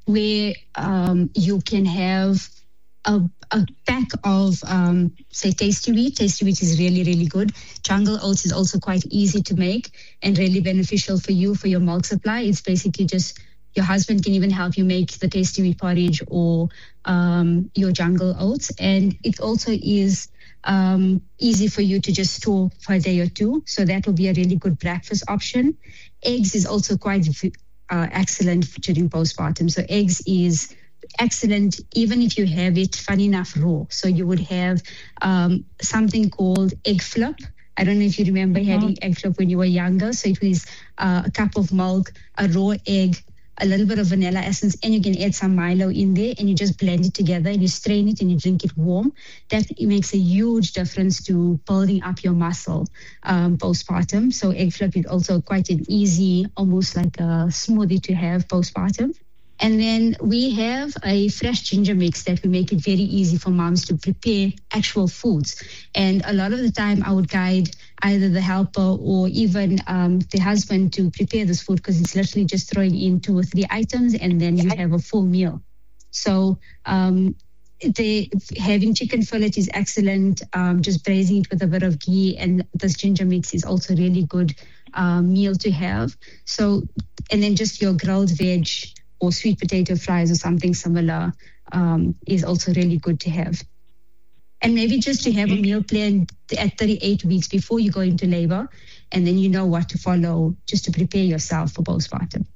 where you can have a pack of, say, Tasty Wheat. Tasty Wheat is really, really good. Jungle Oats is also quite easy to make and really beneficial for you for your milk supply. It's basically just your husband can even help you make the Tasty Wheat porridge or your Jungle Oats. And it also is easy for you to just store for a day or two. So that will be a really good breakfast option. Eggs is also quite excellent during postpartum. So eggs is excellent even if you have it, funny enough, raw. So you would have something called egg flip. I don't know if you remember having egg flip when you were younger. So it was a cup of milk, a raw egg, a little bit of vanilla essence, and you can add some Milo in there, and you just blend it together and you strain it and you drink it warm. That it makes a huge difference to building up your muscle postpartum. So egg flip is also quite an easy, almost like a smoothie to have postpartum. And then we have a fresh ginger mix that we make it very easy for moms to prepare actual foods. And a lot of the time I would guide either the helper or even the husband to prepare this food, because it's literally just throwing in 2 or 3 items and then you have a full meal. So having chicken fillet is excellent. Just braising it with a bit of ghee, and this ginger mix is also really good meal to have. So, and then just your grilled veg or sweet potato fries or something similar is also really good to have. And maybe just to have a meal plan at 38 weeks before you go into labor, and then you know what to follow just to prepare yourself for postpartum.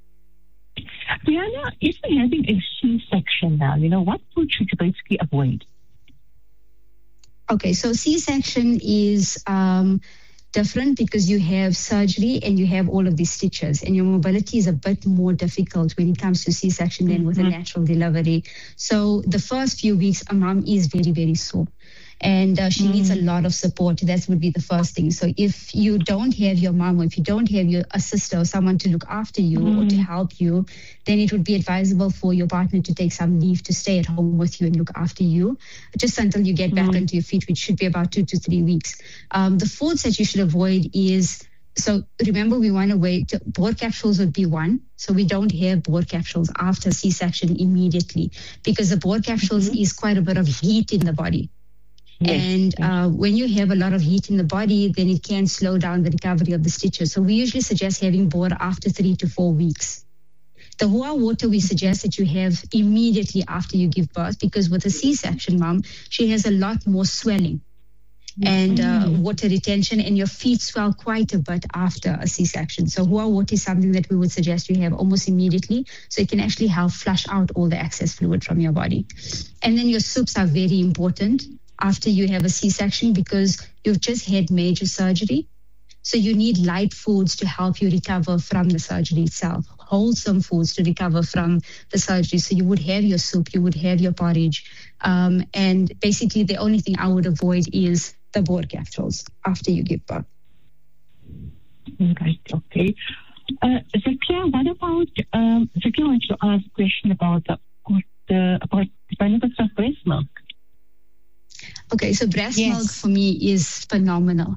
Rihanna, if we're having a C-section now, what food should you basically avoid? Okay, so C-section is different because you have surgery and you have all of these stitches, and your mobility is a bit more difficult when it comes to C-section than with a natural delivery. So the first few weeks, a mom is very, very sore, and she needs a lot of support. That would be the first thing. So if you don't have your mom, or if you don't have a sister or someone to look after you or to help you, then it would be advisable for your partner to take some leave to stay at home with you and look after you just until you get back onto your feet, which should be about 2 to 3 weeks. The foods that you should avoid is, so remember, we want to wait. Boar capsules would be one. So we don't have boar capsules after C-section immediately, because the boar capsules is quite a bit of heat in the body. Yes. And when you have a lot of heat in the body, then it can slow down the recovery of the stitches. So we usually suggest having boar after 3 to 4 weeks. The Hua water we suggest that you have immediately after you give birth, because with a C-section mom, she has a lot more swelling and water retention, and your feet swell quite a bit after a C-section. So Hua water is something that we would suggest you have almost immediately, so it can actually help flush out all the excess fluid from your body. And then your soups are very important after you have a C-section, because you've just had major surgery. So you need light foods to help you recover from the surgery itself, wholesome foods to recover from the surgery. So you would have your soup, you would have your porridge. And basically the only thing I would avoid is the boar capsules after you give birth. Right, okay. Zakia, what about, Zakia wants to ask a question about the benefits of breast milk. Okay, so breast milk for me is phenomenal.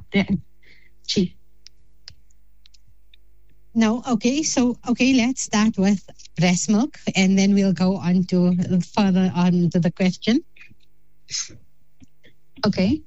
No, okay. So, let's start with breast milk, and then we'll go on to further on to the question. Okay.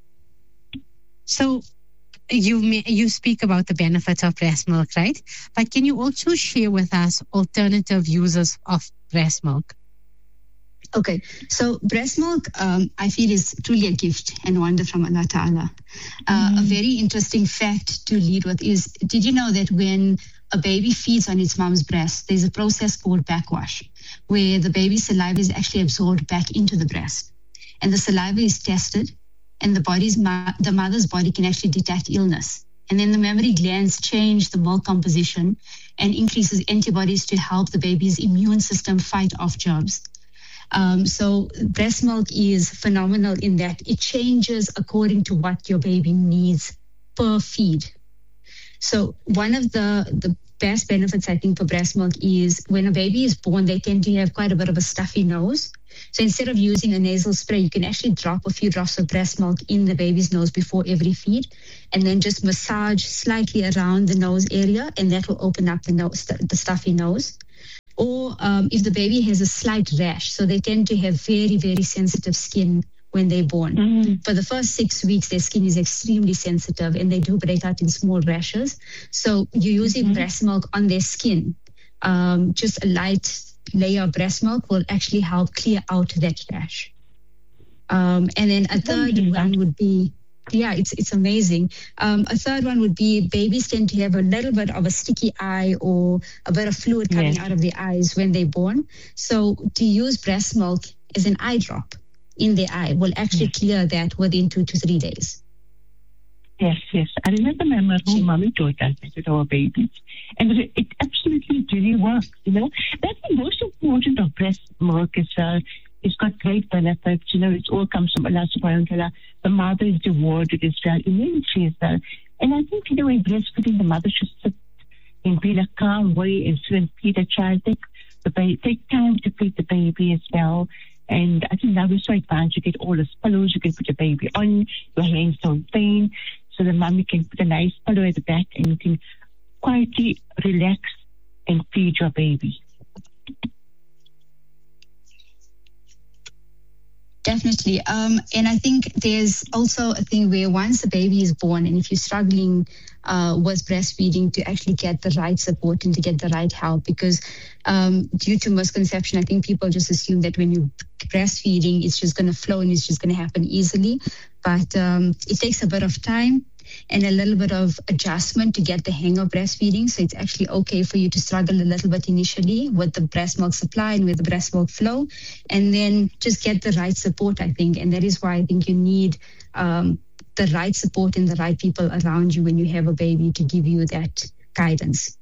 So, you speak about the benefits of breast milk, right? But can you also share with us alternative uses of breast milk? Okay, so breast milk, I feel, is truly a gift and wonder from Allah Ta'ala. A very interesting fact to lead with is, did you know that when a baby feeds on its mom's breast, there's a process called backwash, where the baby's saliva is actually absorbed back into the breast. And the saliva is tested, and the mother's body can actually detect illness. And then the mammary glands change the milk composition and increases antibodies to help the baby's immune system fight off germs. So breast milk is phenomenal in that it changes according to what your baby needs per feed. So one of the best benefits, I think, for breast milk is when a baby is born, they tend to have quite a bit of a stuffy nose. So instead of using a nasal spray, you can actually drop a few drops of breast milk in the baby's nose before every feed, and then just massage slightly around the nose area, and that will open up the stuffy nose. or if the baby has a slight rash. So they tend to have very, very sensitive skin when they're born. For the first 6 weeks, their skin is extremely sensitive and they do break out in small rashes. So you're using breast milk on their skin. Just a light layer of breast milk will actually help clear out that rash. And then a third one would be, it's amazing. A third one would be babies tend to have a little bit of a sticky eye or a bit of fluid coming out of the eyes when they're born. So to use breast milk as an eye drop in the eye will actually clear that within 2 to 3 days. Yes. I remember my mommy told us that with our babies. And it absolutely really works, That's the most important of breast milk as well. It's got great benefits, it all comes from Allah subhanahu wa ta'ala. The mother is rewarded as well, immensely as well. And I think, in breastfeeding, the mother should sit in a calm way and sit and feed the child. Take time to feed the baby as well. And I think now we're so advanced, you get all the pillows, you can put the baby on, your hands don't pain. So the mommy can put a nice pillow at the back and you can quietly relax and feed your baby. Definitely. And I think there's also a thing where once the baby is born and if you're struggling with breastfeeding, to actually get the right support and to get the right help, because due to misconception, I think people just assume that when you're breastfeeding, it's just going to flow and it's just going to happen easily. But it takes a bit of time and a little bit of adjustment to get the hang of breastfeeding. So it's actually okay for you to struggle a little bit initially with the breast milk supply and with the breast milk flow, and then just get the right support, I think. And that is why I think you need the right support and the right people around you when you have a baby to give you that guidance.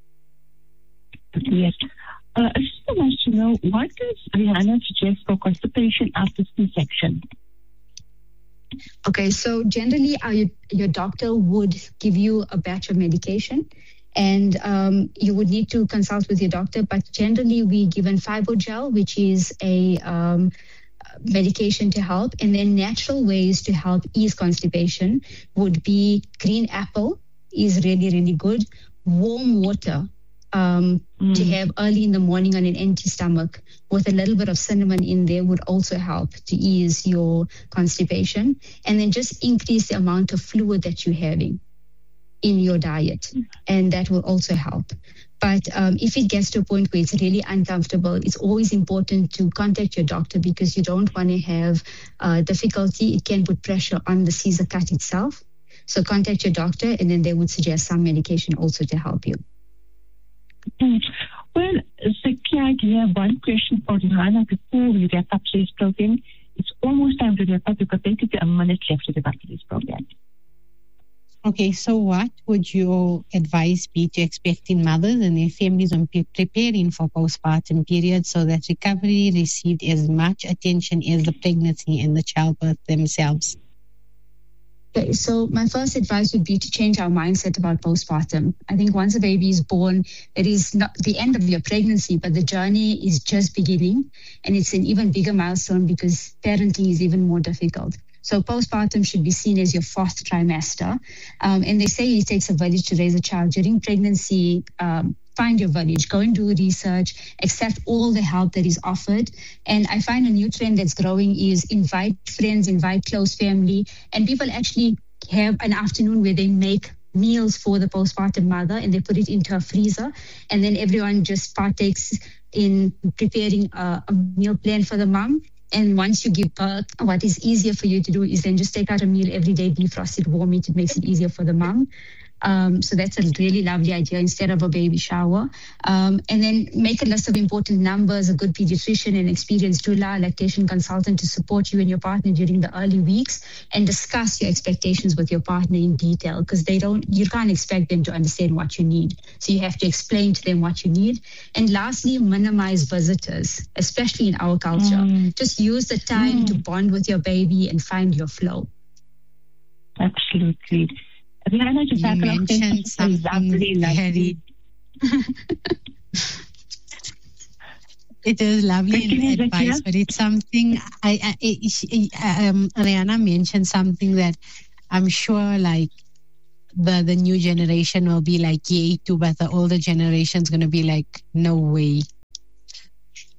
Yes. I just want to know, what does Rihanna suggest for constipation after C-section? Okay, so generally your doctor would give you a batch of medication and you would need to consult with your doctor, but generally we given Fibogel, which is a medication to help, and then natural ways to help ease constipation would be green apple is really, really good. Warm water to have early in the morning on an empty stomach with a little bit of cinnamon in there would also help to ease your constipation. And then just increase the amount of fluid that you're having in your diet, and that will also help. But if it gets to a point where it's really uncomfortable, it's always important to contact your doctor because you don't want to have difficulty. It can put pressure on the Caesar cut itself. So contact your doctor and then they would suggest some medication also to help you. Well, Zakia, I have one question for Rihanna before we wrap up today's program. It's almost time to wrap up. We've got basically a minute left to wrap up today's program. Okay, so what would your advice be to expecting mothers and their families on preparing for postpartum period so that recovery received as much attention as the pregnancy and the childbirth themselves? Okay, so my first advice would be to change our mindset about postpartum. I think once a baby is born, it is not the end of your pregnancy, but the journey is just beginning. And it's an even bigger milestone because parenting is even more difficult. So postpartum should be seen as your fourth trimester. And they say it takes a village to raise a child. During pregnancy, find your village, go and do research, accept all the help that is offered. And I find a new trend that's growing is invite friends, invite close family, and people actually have an afternoon where they make meals for the postpartum mother and they put it into a freezer. And then everyone just partakes in preparing a meal plan for the mom. And once you give birth, what is easier for you to do is then just take out a meal every day, defrost it, warm it. It makes it easier for the mom. So that's a really lovely idea instead of a baby shower. And then make a list of important numbers, a good pediatrician, an experienced doula, lactation consultant to support you and your partner during the early weeks, and discuss your expectations with your partner in detail because you can't expect them to understand what you need. So you have to explain to them what you need. And lastly, minimize visitors, especially in our culture. Just use the time to bond with your baby and find your flow. Absolutely. Rihanna, just you mentioned something very... It is lovely advice, but it's something Rihanna mentioned something that I'm sure like the new generation will be like yay to, but the older generation is going to be like no way.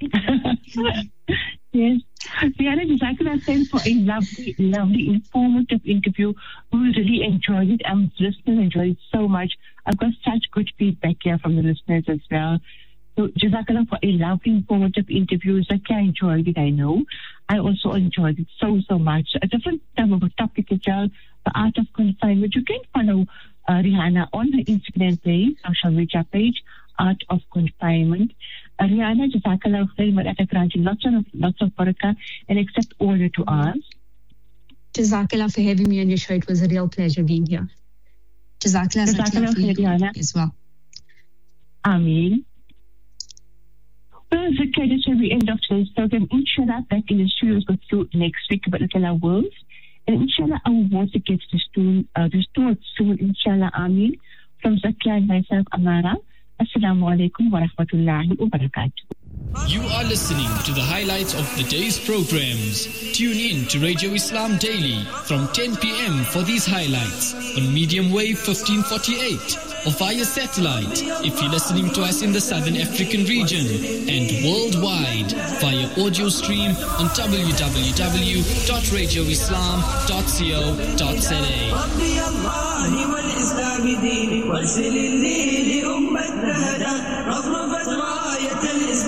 Yes. Rihanna, Jazakallah khair for a lovely, informative interview. We really enjoyed it. Listeners enjoyed it so much. I've got such good feedback here from the listeners as well. So, Jazakallah for a lovely, informative interview. Zakia enjoyed it, I know. I also enjoyed it so much. A different type of a topic as well, the art of confinement. You can follow Rihanna on her Instagram page, social media page, Art of Confinement. Rihanna, Jazakallah khair, lots of barakah, and accept all your du'as. Jazakallah for having me on your show. It was a real pleasure being here. Jazakallah khair, Rihanna, as well. Ameen. Well, Zakia, that's where we end of today's program. Inshallah, back in the studios with you next week about our worlds. And inshallah, our water gets restored soon, inshallah, Ameen. From Zakia and myself, Amara. Assalamu alaikum wa rahmatullahi wa barakatuh. You are listening to the highlights of the day's programs. Tune in to Radio Islam Daily from 10 p.m. for these highlights on medium wave 1548 or via satellite if you're listening to us in the Southern African region, and worldwide via audio stream on www.radioislam.co.za.